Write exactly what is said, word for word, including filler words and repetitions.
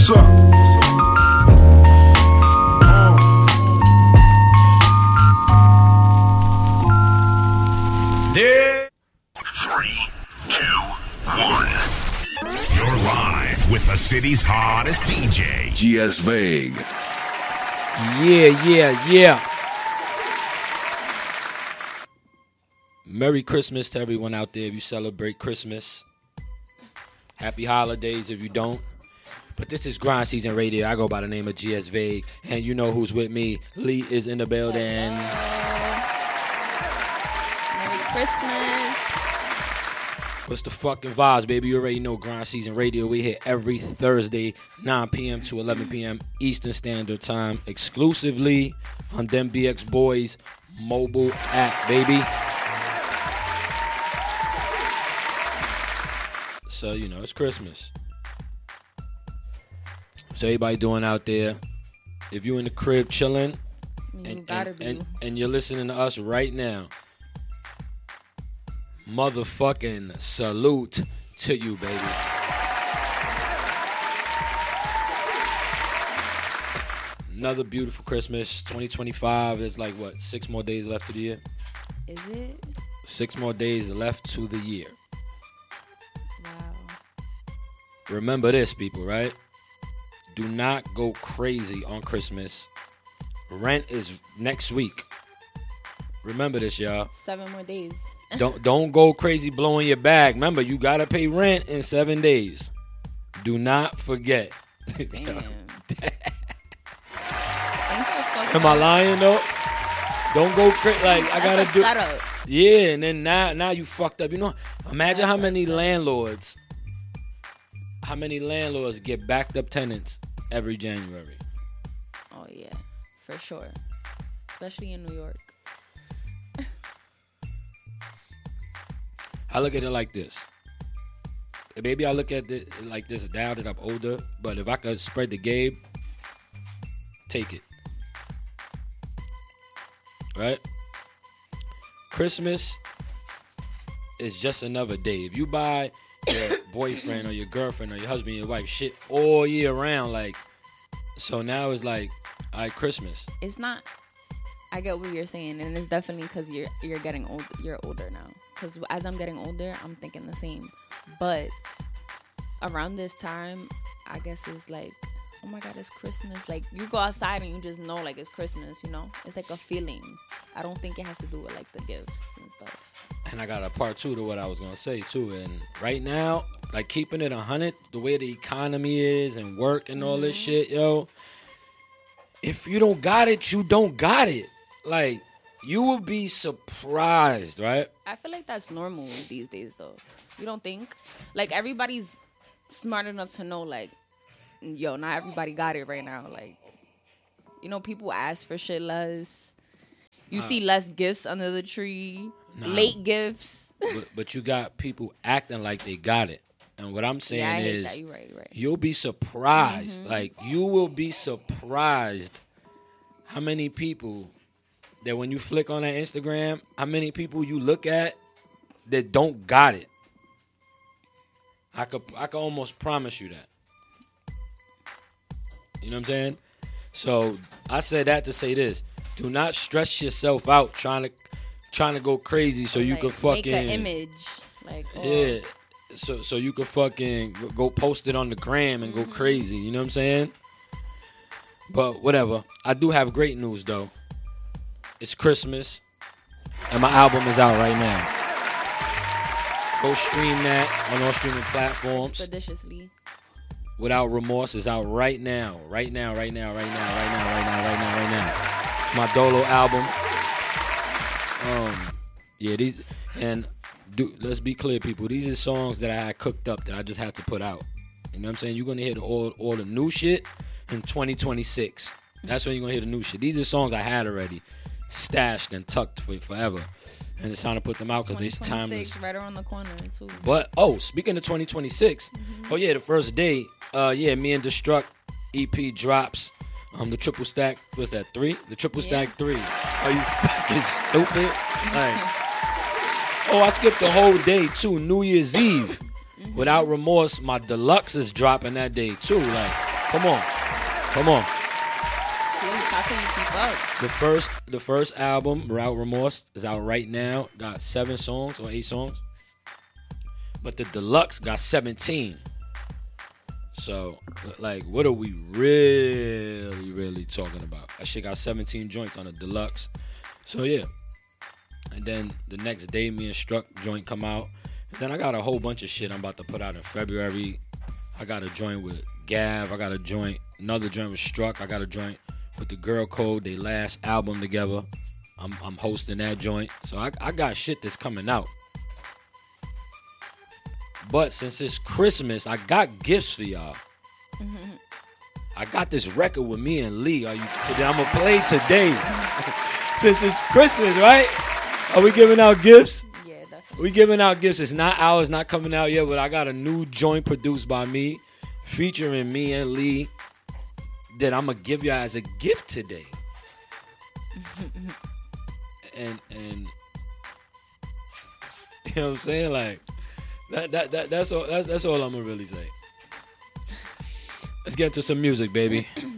What's up? Yeah. Three, two, one. You're live with the city's hottest D J, G S Vague. Yeah, yeah, yeah. Merry Christmas to everyone out there if you celebrate Christmas. Happy holidays if you don't. But this is Grind Season Radio. I go by the name of G S Vague. And you know who's with me. Lee is in the building. Merry Christmas. What's the fucking vibes, baby? You already know Grind Season Radio. We hit every Thursday, nine p.m. to eleven p.m. Eastern Standard Time, exclusively on Them B X Boys mobile app, baby. So, you know, it's Christmas. So everybody doing out there, if you in the crib chilling and, and, and, and you're listening to us right now, motherfucking salute to you, baby. Another beautiful Christmas, twenty twenty-five. There's like, what, six more days left to the year? Is it? Six more days left to the year. Wow. Remember this, people, right? Do not go crazy on Christmas. Rent is next week. Remember this, y'all. Seven more days. don't don't go crazy blowing your bag. Remember, you gotta pay rent in seven days. Do not forget. Damn. Am I lying though? Don't go crazy. Like I gotta That's a do. setup. Yeah, and then now now you fucked up. You know, imagine how many landlords, how many landlords get backed up tenants every January. Oh yeah, for sure. Especially in New York. I look at it like this. Maybe I look at it like this now that I'm older, but if I could spread the game, take it. Right? Christmas is just another day. If you buy your boyfriend or your girlfriend or your husband or your wife shit all year round, like, so now it's like, all right, Christmas. It's not. I get what you're saying, and it's definitely because you're you're getting old. You're older now. Because as I'm getting older, I'm thinking the same. But around this time, I guess it's like, oh my God, it's Christmas. Like, you go outside and you just know, like, it's Christmas, you know? It's like a feeling. I don't think it has to do with, like, the gifts and stuff. And I got a part two to what I was going to say, too. And right now, like, keeping it one hundred, the way the economy is and work and all mm-hmm. this shit, yo, if you don't got it, you don't got it. Like, you will be surprised, right? I feel like that's normal these days, though. You don't think? Like, everybody's smart enough to know, like, yo, not everybody got it right now. Like, you know, people ask for shit less. You uh, see less gifts under the tree, nah, late gifts. but, but you got people acting like they got it. And what I'm saying yeah, I hate is, that. You're right, you're right. You'll be surprised. Mm-hmm. Like, you will be surprised how many people that when you flick on that Instagram, how many people you look at that don't got it. I could, I could almost promise you that. You know what I'm saying? So I said that to say this: do not stress yourself out trying to, trying to go crazy so you like, could fucking make an image, like oh. yeah, so so you could fucking go post it on the gram and mm-hmm. go crazy. You know what I'm saying? But whatever. I do have great news though. It's Christmas, and my album is out right now. Go stream that on all streaming platforms. Expeditiously. Without Remorse is out right now. Right now, right now, right now, right now, right now, right now, right now. My Dolo album. Um, yeah, these, and do, let's be clear, people. These are songs that I had cooked up that I just had to put out. You know what I'm saying? You're going to hear the, all, all the new shit in twenty twenty-six. That's when you're going to hear the new shit. These are songs I had already stashed and tucked for forever. And it's time to put them out because they're timeless. Right around the corner, too. But, oh, speaking of twenty twenty-six, mm-hmm. oh, yeah, the first day, uh, yeah, me and Destruct E P drops. Um, the triple stack, what's that, three? The triple yeah. stack three. Are you fucking stupid? Like, oh, I skipped the whole day, too. New Year's Eve. Mm-hmm. Without Remorse, my deluxe is dropping that day, too. Like, Come on. Come on. Please, how can you keep up? The first the first album, Route Remorse, is out right now. Got seven songs or eight songs. But the deluxe got seventeen. So, like, what are we really, really talking about? That shit got seventeen joints on the deluxe. So, yeah. And then the next day, me and Struck joint come out. And then I got a whole bunch of shit I'm about to put out in February. I got a joint with Gav. I got a joint, another joint with Struck. I got a joint with the Girl Code, they last album together. I'm I'm hosting that joint. So I, I got shit that's coming out. But since it's Christmas, I got gifts for y'all. Mm-hmm. I got this record with me and Lee. Are you? That I'm gonna play today. Since it's Christmas, right? Are we giving out gifts? Yeah, definitely. We giving out gifts. It's not ours, not coming out yet, but I got a new joint produced by me, featuring me and Lee, that I'm gonna give y'all as a gift today. and and you know what I'm saying? Like that that, that that's all that's that's all I'm gonna really say. Let's get into some music, baby.